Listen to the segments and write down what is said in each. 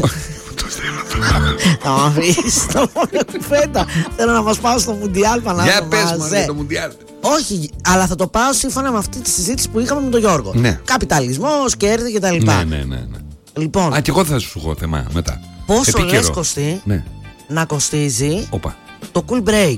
Θα μ' αφήσεις το κουβέντα. Θέλω να μας πάω στο Μουντιάλ. Για πες μου για το Μουντιάλ. Όχι, αλλά θα το πάω σύμφωνα με αυτή τη συζήτηση που είχαμε με τον Γιώργο. Ναι. Καπιταλισμός, κέρδη κτλ. Ναι. Λοιπόν, Α, και εγώ θα σου έχω θέμα μετά. πόσο λες, Κωστή, να κοστίζει το cool break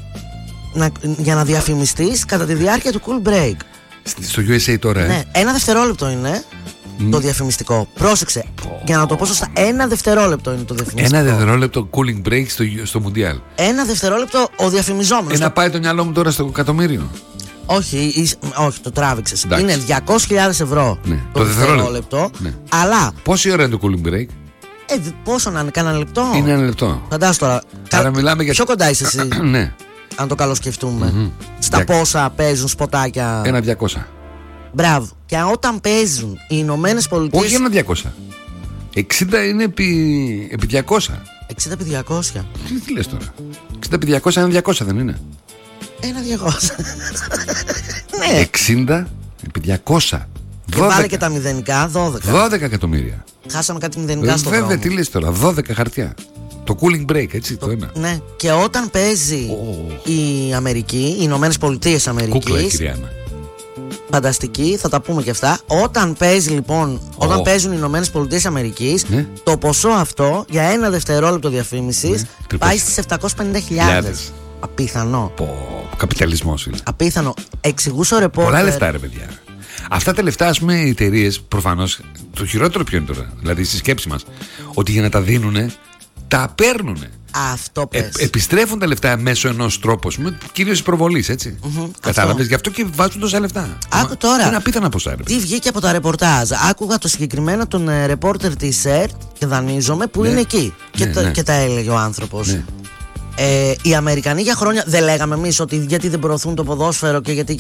για να διαφημιστείς κατά τη διάρκεια του cool break? Στο USA τώρα, Ναι, 1 δευτερόλεπτο είναι το διαφημιστικό. Πρόσεξε, για να το πω σωστά, 1 δευτερόλεπτο είναι το διαφημιστικό. 1 δευτερόλεπτο cooling break στο Μουντιάλ. 1 δευτερόλεπτο ο διαφημιζόμενος. Να πάει το μυαλό μου τώρα στο εκατομμύριο. Όχι, το τράβηξες. Είναι 200.000 ευρώ το δευτερόλεπτο. Ναι. Αλλά. Πόση ώρα είναι το cooling break? Πόσο να είναι, κάνα λεπτό? Είναι 1 λεπτό. Φαντάσου τώρα. Άρα μιλάμε για. Πιο κοντά είσαι εσύ. Ναι. Αν το καλοσκεφτούμε. Στα πόσα παίζουν σποτάκια? 1.200. Μπράβο. Και όταν παίζουν οι Ηνωμένες Πολιτείες. Όχι 1.200. 60 είναι επί 200. 60 επί 200. Τι λες τώρα? 60 επί 200 είναι 200, δεν είναι? 1.200. Ναι. 60 επί 200. Και βάλε και τα μηδενικά, 12. 12 εκατομμύρια. Χάσαμε κάτι μηδενικά στο βέβαια, δρόμο. τι λες τώρα? 12 χαρτιά. Το cooling break, έτσι, το ένα. Ναι. Και όταν παίζει η Αμερική, οι Ηνωμένες Πολιτείες Αμερικής. Κούκλα, κυρία Άννα. Φανταστική, θα τα πούμε και αυτά. Όταν παίζει λοιπόν, όταν παίζουν οι Ηνωμένες Πολιτείες Αμερικής, το ποσό αυτό για 1 δευτερόλεπτο διαφήμισης πάει στις 750.000. Απίθανο. Καπιταλισμός είναι. Απίθανο. Εξηγούσε ο ρεπόρτερ. Πολλά λεφτά, ρε παιδιά. Αυτά τα λεφτά, ας πούμε, οι εταιρείες, προφανώς, το χειρότερο ποιο είναι τώρα? Δηλαδή, στη σκέψη μας, ότι για να τα δίνουνε, τα παίρνουνε. Αυτό πες. Επιστρέφουν τα λεφτά μέσω ενός τρόπου, κυρίως προβολής, έτσι. Κατάλαβες, γι' αυτό και βάζουν τόσα λεφτά. Άκου τώρα. Είναι απίθανα ποσά, ρε. Τι βγήκε από τα ρεπορτάζ? Άκουγα το συγκεκριμένο τον ρεπόρτερ της ΕΡΤ και δανείζομαι που είναι εκεί. Και τα έλεγε ο άνθρωπος. Οι Αμερικανοί για χρόνια δεν λέγαμε εμείς ότι γιατί δεν προωθούν το ποδόσφαιρο και γιατί.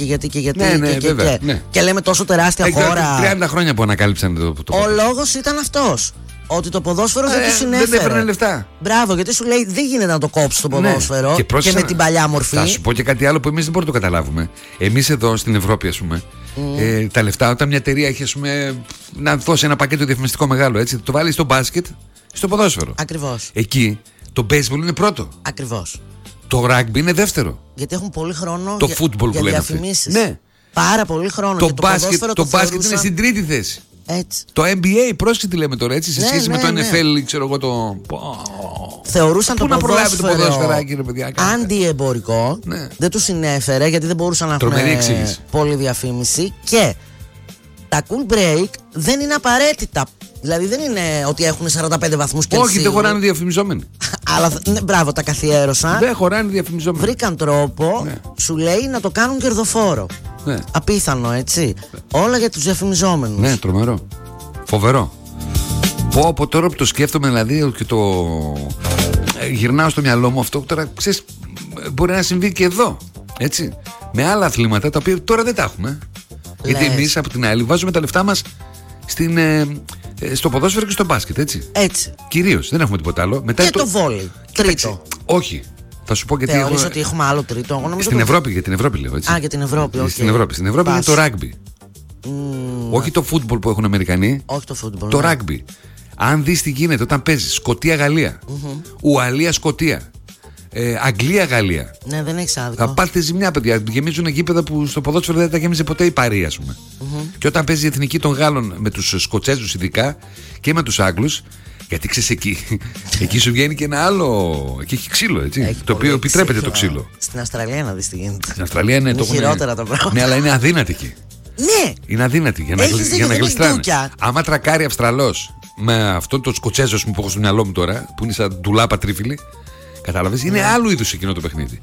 Και λέμε τόσο τεράστια χώρα. 30 χρόνια που ανακάλυψαν το Ο λόγος ήταν αυτός. Ότι το ποδόσφαιρο δεν του συνέφερε. Δεν έπαιρνε λεφτά. Μπράβο, γιατί σου λέει δεν γίνεται να το κόψει το ποδόσφαιρο και με την παλιά μορφή. Θα σου πω και κάτι άλλο που εμείς δεν μπορούμε να το καταλάβουμε. Εμείς εδώ στην Ευρώπη, ας πούμε, τα λεφτά, όταν μια εταιρεία έχει, ας πούμε, να δώσει ένα πακέτο διαφημιστικό μεγάλο, έτσι, το βάλει στο μπάσκετ, στο ποδόσφαιρο. Ακριβώς. Εκεί το baseball είναι πρώτο. Ακριβώς. Το rugby είναι δεύτερο. Γιατί έχουν πολύ χρόνο το football για που λένε διαφημίσεις. Ναι. Πάρα πολύ χρόνο. Το μπάσκετ είναι στην τρίτη θέση. Έτσι. Το NBA, πρόσεχε τι λέμε τώρα, έτσι, σε σχέση με το NFL, ξέρω εγώ το. Θεωρούσαν το ποδόσφαιρο παιδιά, αντιεμπορικό. Δεν τους συνέφερε γιατί δεν μπορούσαν να έχουν πολλή διαφήμιση. Και τα cool break δεν είναι απαραίτητα. Δηλαδή δεν είναι ότι έχουν 45 βαθμούς Κελσίου. Όχι, δεν χωράνε διαφημιζόμενοι. Αλλά μπράβο, τα καθιέρωσαν. Δεν χωράνε διαφημιζόμενοι. Βρήκαν τρόπο, σου λέει, να το κάνουν κερδοφόρο. Απίθανο, έτσι. Όλα για τους διαφημιζόμενους. Ναι, τρομερό. Φοβερό. Πω από τώρα που το σκέφτομαι, δηλαδή, και το γυρνάω στο μυαλό μου αυτό, τώρα ξέρεις, μπορεί να συμβεί και εδώ. Έτσι. Με άλλα αθλήματα τα οποία τώρα δεν τα έχουμε. Γιατί εμείς από την άλλη βάζουμε τα λεφτά μας στο ποδόσφαιρο και στο μπάσκετ, έτσι. Έτσι. Κυρίως, δεν έχουμε τίποτα άλλο. Μετά και το βόλεϊ. Τρίτο. Όχι. Θα σου πω γιατί. Θεωρείς ότι έχουμε άλλο τρίτο? Στην Ευρώπη, για την Ευρώπη λέω, έτσι. Α, για την Ευρώπη, όχι. Στην Ευρώπη είναι το ράγμπι. Όχι το φούτμπολ που έχουν οι Αμερικανοί. Όχι το φούτμπολ. Το ράγμπι. Αν δεις τι γίνεται όταν παίζεις Σκωτία-Γαλλία, Ουαλία-Σκωτία, Αγγλία-Γαλλία. Ναι, δεν έχεις άδικο. Θα πάθετε ζημιά, παιδιά. Γεμίζουν γήπεδα που στο ποδόσφαιρο δεν τα γέμιζε ποτέ η Παρή, ας πούμε. Και όταν παίζει η εθνική των Γάλλων με τους Σκοτσέζους ειδικά και με τους Άγγλους, γιατί ξέρεις εκεί σου βγαίνει και ένα άλλο. Εκεί έχει ξύλο, έτσι. Έχει το οποίο επιτρέπεται το ξύλο. Στην Αυστραλία να δεις τι γίνεται. Στην Αυστραλία είναι το χειρότερα τα πράγματα. Ναι, αλλά είναι αδύνατη εκεί. Ναι! Είναι αδύνατη για να γλιστράνε. Άμα τρακάρει Αυστραλός με αυτόν τον Σκοτσέζο που έχω στο μυαλό μου τώρα, που είναι σαν ντουλάπα τρίφυλλη, κατάλαβες, είναι άλλου είδους εκείνο το παιχνίδι.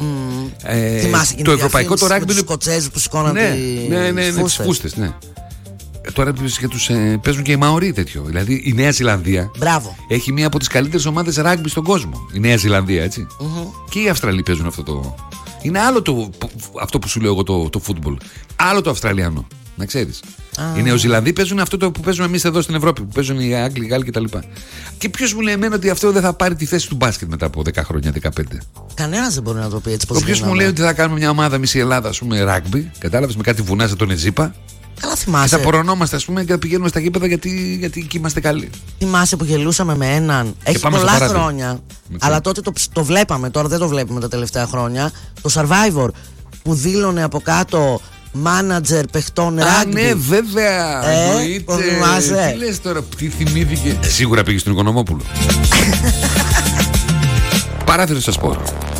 Το ευρωπαϊκό το ράγμπι είναι. Σκοτσέζους που σηκώναν τις φούστες, ναι. Τώρα παίζουν και οι Μαωρί τέτοιο. Δηλαδή η Νέα Ζηλανδία έχει μία από τις καλύτερες ομάδες ράγκμπι στον κόσμο. Η Νέα Ζηλανδία, έτσι. Και οι Αυστραλοί παίζουν αυτό το. Είναι άλλο αυτό που σου λέω εγώ το φούτμπολ. Άλλο το Αυστραλιανό. Να ξέρεις. Οι Νεοζηλανδοί παίζουν αυτό το που παίζουμε εμείς εδώ στην Ευρώπη. Που παίζουν οι Άγγλοι, οι Γάλλοι κτλ. Και ποιος μου λέει εμένα ότι αυτό δεν θα πάρει τη θέση του μπάσκετ μετά από 10 χρόνια, 15. Κανένας δεν μπορεί να το πει έτσι. Ποιος μου λέει ότι θα κάνουμε μια ομάδα μισή Ελλάδα, ας πούμε, ράγκμπι. Κατάλαβες, με κάτι βουνά σαν τον Εζίπα. Καλά, θυμάσαι. Και θα πορωνόμαστε, ας πούμε, και θα πηγαίνουμε στα γήπεδα γιατί εκεί είμαστε καλοί. Θυμάσαι που γελούσαμε με έναν. Έχει πολλά χρόνια. Αλλά τότε το βλέπαμε, τώρα δεν το βλέπουμε τα τελευταία χρόνια. Το Survivor που δήλωνε από κάτω μάνατζερ παιχτών ράγκμπι. Ναι, βέβαια. Τι λες τώρα, τι θυμήθηκε. Σίγουρα πήγε στον Οικονομόπουλο. Παράθυρο στα σπορ.